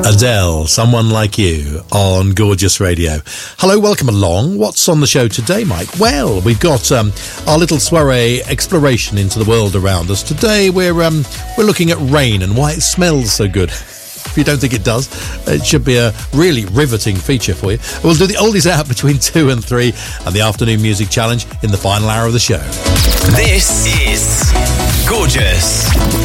Adele, Someone Like You on Gorgeous Radio. Hello, welcome along. What's on the show today, Mike? Well, we've got our little soiree exploration into the world around us. Today we're looking at rain and why it smells so good. If you don't think it does, it should be a really riveting feature for you. We'll do the oldies out between 2 and 3 and the afternoon music challenge in the final hour of the show. This is Gorgeous.